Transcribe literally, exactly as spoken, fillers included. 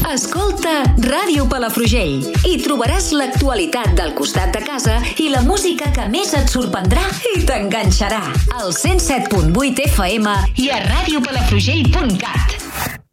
Escolta Ràdio Palafrugell i trobaràs l'actualitat del costat de casa i la música que més et sorprendrà i t'enganxarà. Al cent set punt vuit F M i a ràdio palafrugell punt cat.